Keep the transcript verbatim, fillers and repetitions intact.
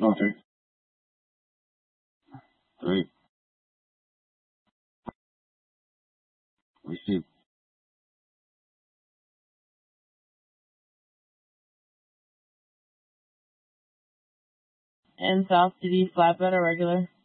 Okay. Three. Receive. And South City flatbed or regular?